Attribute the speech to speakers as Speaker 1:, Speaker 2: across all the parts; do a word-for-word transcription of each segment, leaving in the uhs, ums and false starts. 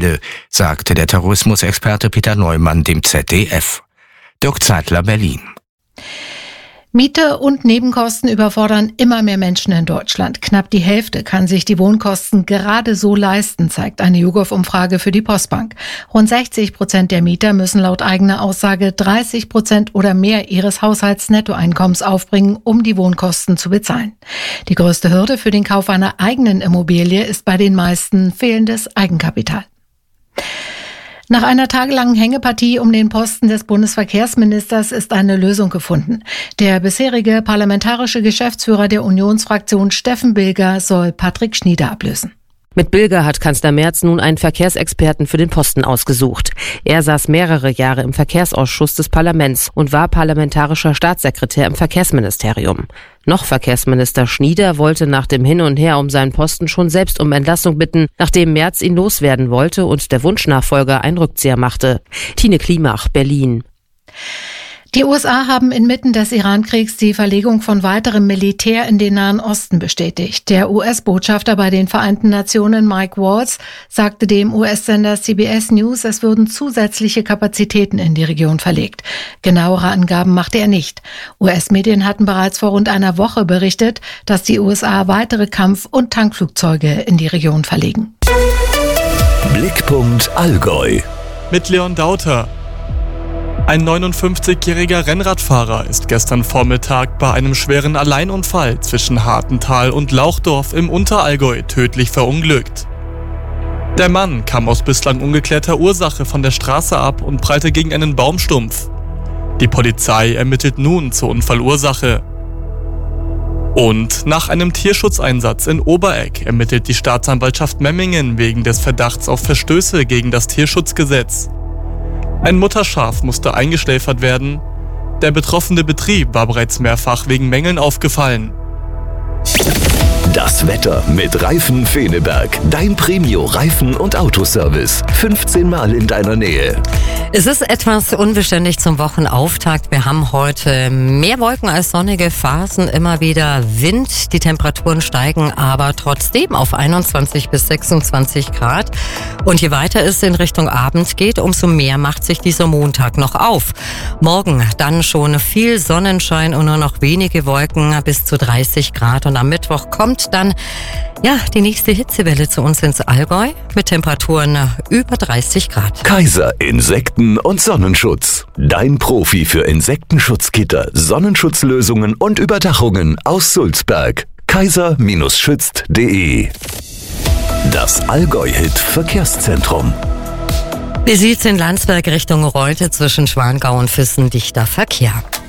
Speaker 1: Fälle, sagte der Terrorismusexperte Peter Neumann dem Z D F. Dirk Zeitler, Berlin.
Speaker 2: Miete und Nebenkosten überfordern immer mehr Menschen in Deutschland. Knapp die Hälfte kann sich die Wohnkosten gerade so leisten, zeigt eine YouGov-Umfrage für die Postbank. Rund sechzig Prozent der Mieter müssen laut eigener Aussage dreißig Prozent oder mehr ihres Haushaltsnettoeinkommens aufbringen, um die Wohnkosten zu bezahlen. Die größte Hürde für den Kauf einer eigenen Immobilie ist bei den meisten fehlendes Eigenkapital. Nach einer tagelangen Hängepartie um den Posten des Bundesverkehrsministers ist eine Lösung gefunden. Der bisherige parlamentarische Geschäftsführer der Unionsfraktion Steffen Bilger soll Patrick Schnieder ablösen.
Speaker 3: Mit Bilger hat Kanzler Merz nun einen Verkehrsexperten für den Posten ausgesucht. Er saß mehrere Jahre im Verkehrsausschuss des Parlaments und war parlamentarischer Staatssekretär im Verkehrsministerium. Noch Verkehrsminister Schnieder wollte nach dem Hin und Her um seinen Posten schon selbst um Entlassung bitten, nachdem Merz ihn loswerden wollte und der Wunschnachfolger einen Rückzieher machte. Tine Klimach, Berlin.
Speaker 2: Die U S A haben inmitten des Iran-Kriegs die Verlegung von weiterem Militär in den Nahen Osten bestätigt. Der U S-Botschafter bei den Vereinten Nationen, Mike Waltz, sagte dem U S-Sender C B S News, es würden zusätzliche Kapazitäten in die Region verlegt. Genauere Angaben machte er nicht. U S-Medien hatten bereits vor rund einer Woche berichtet, dass die U S A weitere Kampf- und Tankflugzeuge in die Region verlegen.
Speaker 4: Blickpunkt Allgäu
Speaker 5: mit Leon Dauter. Ein neunundfünfzigjähriger Rennradfahrer ist gestern Vormittag bei einem schweren Alleinunfall zwischen Hartental und Lauchdorf im Unterallgäu tödlich verunglückt. Der Mann kam aus bislang ungeklärter Ursache von der Straße ab und prallte gegen einen Baumstumpf. Die Polizei ermittelt nun zur Unfallursache. Und nach einem Tierschutzeinsatz in Oberegg ermittelt die Staatsanwaltschaft Memmingen wegen des Verdachts auf Verstöße gegen das Tierschutzgesetz. Ein Mutterschaf musste eingeschläfert werden. Der betroffene Betrieb war bereits mehrfach wegen Mängeln aufgefallen.
Speaker 4: Das Wetter mit Reifen Feneberg. Dein Premio-Reifen- und Autoservice. fünfzehn Mal in deiner Nähe.
Speaker 6: Es ist etwas unbeständig zum Wochenauftakt. Wir haben heute mehr Wolken als sonnige Phasen, immer wieder Wind. Die Temperaturen steigen aber trotzdem auf einundzwanzig bis sechsundzwanzig Grad. Und je weiter es in Richtung Abend geht, umso mehr macht sich dieser Montag noch auf. Morgen dann schon viel Sonnenschein und nur noch wenige Wolken bis zu dreißig Grad. Und am Mittwoch kommt dann ja die nächste Hitzewelle zu uns ins Allgäu mit Temperaturen über dreißig Grad.
Speaker 4: Kaiser Insekten- und Sonnenschutz. Dein Profi für Insektenschutzgitter, Sonnenschutzlösungen und Überdachungen aus Sulzberg. kaiser schützt punkt de. Das Allgäu-Hit-Verkehrszentrum.
Speaker 6: Wie sieht's in Landsberg Richtung Reutte zwischen Schwangau und Füssen? Dichter Verkehr.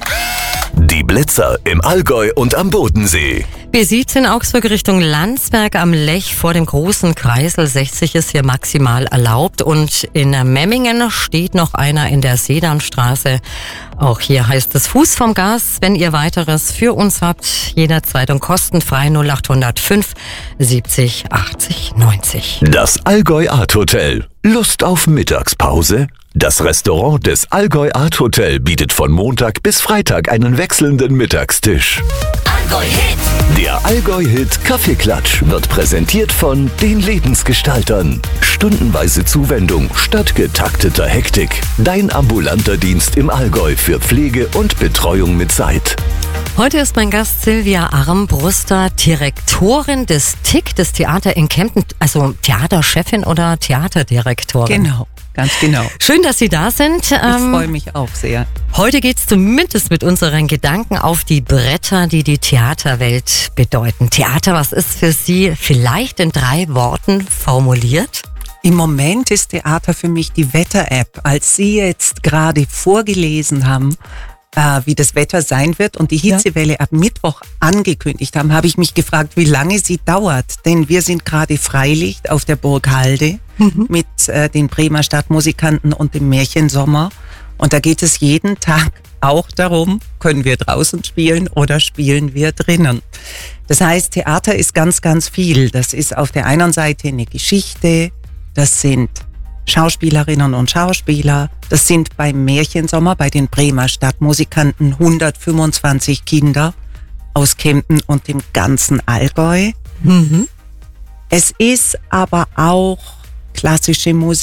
Speaker 4: Die Blitzer im Allgäu und am Bodensee.
Speaker 6: Wie sieht's in Augsburg Richtung Landsberg am Lech vor dem großen Kreisel? sechzig ist hier maximal erlaubt. Und in Memmingen steht noch einer in der Sedanstraße. Auch hier heißt es Fuß vom Gas. Wenn ihr weiteres für uns habt, jederzeit und kostenfrei null acht null fünf siebzig achtzig neunzig.
Speaker 4: Das Allgäu Art Hotel. Lust auf Mittagspause? Das Restaurant des Allgäu Art Hotel bietet von Montag bis Freitag einen wechselnden Mittagstisch.
Speaker 7: Allgäu-Hit.
Speaker 4: Der Allgäu-Hit Kaffeeklatsch wird präsentiert von den Lebensgestaltern. Stundenweise Zuwendung statt getakteter Hektik. Dein ambulanter Dienst im Allgäu für Pflege und Betreuung mit Zeit.
Speaker 6: Heute ist mein Gast Silvia Armbruster, Direktorin des T I C, des Theater in Kempten, also Theaterchefin oder Theaterdirektorin.
Speaker 8: Genau. Ganz genau.
Speaker 6: Schön, dass Sie da sind.
Speaker 8: Ich ähm, freue mich auch sehr.
Speaker 6: Heute geht es zumindest mit unseren Gedanken auf die Bretter, die die Theaterwelt bedeuten. Theater, was ist für Sie vielleicht in drei Worten formuliert?
Speaker 8: Im Moment ist Theater für mich die Wetter-App. Als Sie jetzt gerade vorgelesen haben, äh, wie das Wetter sein wird und die Hitzewelle ja. ab Mittwoch angekündigt haben, habe ich mich gefragt, wie lange sie dauert. Denn wir sind gerade Freilicht auf der Burg Halde. Mhm. mit äh, den Bremer Stadtmusikanten und dem Märchensommer. Und da geht es jeden Tag auch darum, können wir draußen spielen oder spielen wir drinnen. Das heißt, Theater ist ganz, ganz viel. Das ist auf der einen Seite eine Geschichte, das sind Schauspielerinnen und Schauspieler, das sind beim Märchensommer, bei den Bremer Stadtmusikanten hundertfünfundzwanzig Kinder aus Kempten und dem ganzen Allgäu. Mhm. Es ist aber auch klassische Musik.